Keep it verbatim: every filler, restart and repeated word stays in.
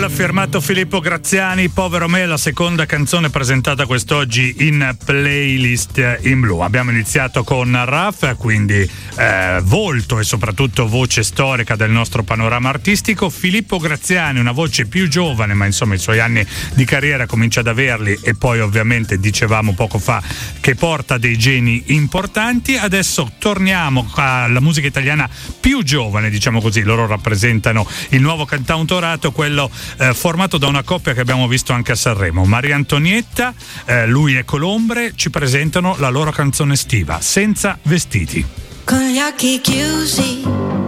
Firmato Filippo Graziani, Povero me, la seconda canzone presentata quest'oggi in playlist in blu. Abbiamo iniziato con Raf, quindi eh, volto e soprattutto voce storica del nostro panorama artistico. Filippo Graziani, una voce più giovane, ma insomma i suoi anni di carriera comincia ad averli, e poi ovviamente dicevamo poco fa che porta dei geni importanti. Adesso torniamo alla musica italiana più giovane, diciamo così. Loro rappresentano il nuovo cantautorato, quello Eh, formato da una coppia che abbiamo visto anche a Sanremo, Maria Antonietta, eh, lui e Colombre, ci presentano la loro canzone estiva, Senza vestiti. Con gli occhi chiusi